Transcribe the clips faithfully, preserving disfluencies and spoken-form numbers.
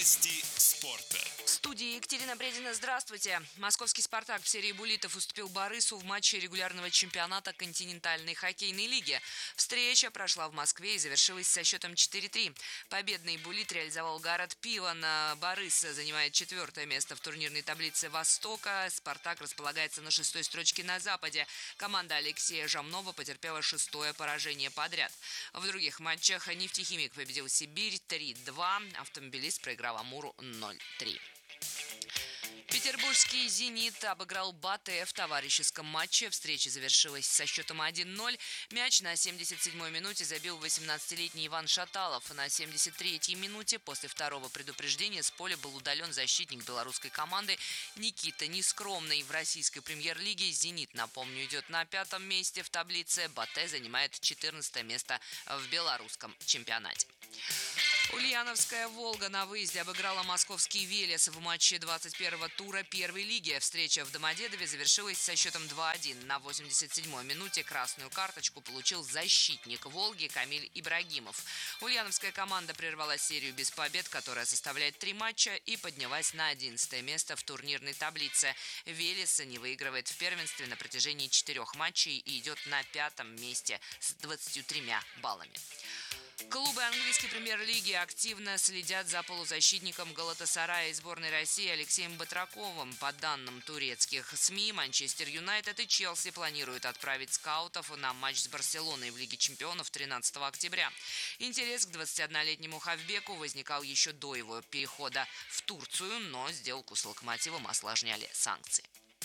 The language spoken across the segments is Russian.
Новости спорта. В студии Екатерина Бредина. Здравствуйте. Московский «Спартак» в серии буллитов уступил «Борису» в матче регулярного чемпионата континентальной хоккейной лиги. Встреча прошла в Москве и завершилась со счетом четыре три. Победный буллит реализовал Гарат Пиван. «Борис» занимает четвертое место в турнирной таблице «Востока». «Спартак» располагается на шестой строчке на Западе. Команда Алексея Жамнова потерпела шестое поражение подряд. В других матчах «Нефтехимик» победил «Сибирь» три два. «Автомобилист» проиграл «Амуру» ноль три. Петербургский «Зенит» обыграл «Батэ» в товарищеском матче. Встреча завершилась со счетом один ноль. Мяч на семьдесят седьмой минуте забил восемнадцатилетний Иван Шаталов. На семьдесят третьей минуте после второго предупреждения с поля был удален защитник белорусской команды Никита Нескромный. В российской премьер-лиге «Зенит», напомню, идет на пятом месте в таблице. «Батэ» занимает четырнадцатое место в белорусском чемпионате. Ульяновская «Волга» на выезде обыграла московский «Велес» в матче двадцать первого тура первой лиги. Встреча в Домодедове завершилась со счетом два один. На восемьдесят седьмой минуте красную карточку получил защитник «Волги» Камиль Ибрагимов. Ульяновская команда прервала серию без побед, которая составляет три матча, и поднялась на одиннадцатое место в турнирной таблице. «Велес» не выигрывает в первенстве на протяжении четырех матчей и идет на пятом месте с двадцатью тремя баллами. Клубы английской премьер-лиги активно следят за полузащитником «Галатасарая» и сборной России Алексеем Батраковым. По данным турецких СМИ, Манчестер Юнайтед и Челси планируют отправить скаутов на матч с Барселоной в Лиге чемпионов тринадцатого октября. Интерес к двадцатиоднолетнему хавбеку возникал еще до его перехода в Турцию, но сделку с «Локомотивом» осложняли санкции.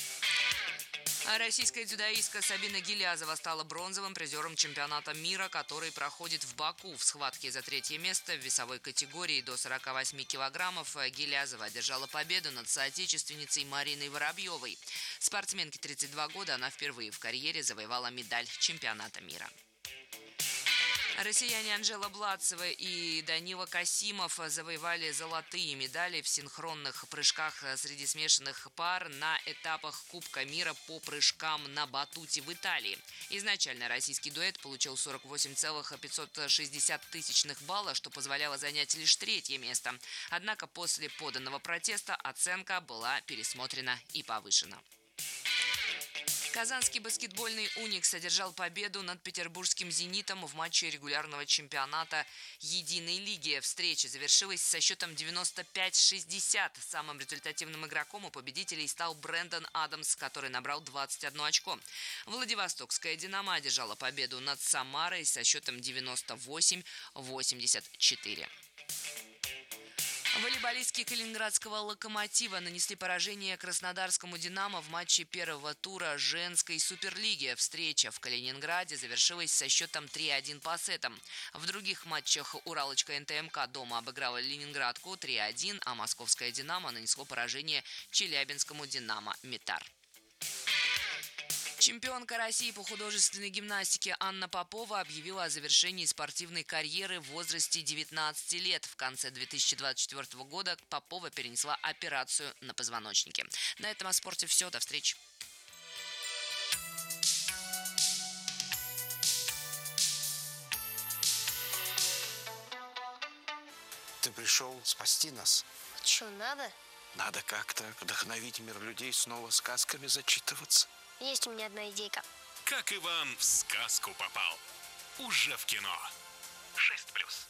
Российская дзюдоистка Сабина Гилязова стала бронзовым призером чемпионата мира, который проходит в Баку. В схватке за третье место в весовой категории до сорока восьми килограммов Гилязова одержала победу над соотечественницей Мариной Воробьевой. Спортсменке тридцать два года, она впервые в карьере завоевала медаль чемпионата мира. Россияне Анжела Бладцева и Данила Касимов завоевали золотые медали в синхронных прыжках среди смешанных пар на этапах Кубка мира по прыжкам на батуте в Италии. Изначально российский дуэт получил сорок восемь целых пятьсот шестьдесят тысячных балла, что позволяло занять лишь третье место. Однако после поданного протеста оценка была пересмотрена и повышена. Казанский баскетбольный «Уникс» одержал победу над петербургским «Зенитом» в матче регулярного чемпионата единой лиги. Встреча завершилась со счетом девяносто пять шестьдесят. Самым результативным игроком у победителей стал Брэндон Адамс, который набрал двадцать одно очко. Владивостокская «Динамо» одержала победу над Самарой со счетом девяносто восемь восемьдесят четыре. Волейболистки калининградского «Локомотива» нанесли поражение краснодарскому «Динамо» в матче первого тура женской суперлиги. Встреча в Калининграде завершилась со счетом три один по сетам. В других матчах «Уралочка» эн тэ эм ка дома обыграла Ленинградку три один, а московское «Динамо» нанесло поражение челябинскому «Динамо Метар». Чемпионка России по художественной гимнастике Анна Попова объявила о завершении спортивной карьеры в возрасте девятнадцати лет. В конце две тысячи двадцать четвёртого года Попова перенесла операцию на позвоночнике. На этом о спорте все. До встречи. Ты пришел спасти нас. Че, надо? Надо как-то вдохновить мир людей, снова сказками зачитываться. Есть у меня одна идейка. Как Иван в сказку попал. Уже в кино. шесть плюс.